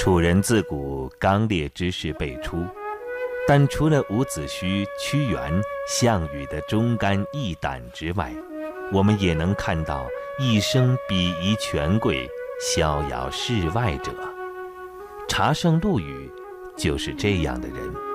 楚人自古刚烈之势辈出，但除了伍子胥、屈原、项羽的忠肝义胆之外，我们也能看到一生鄙夷权贵、逍遥世外者。茶圣陆羽就是这样的人。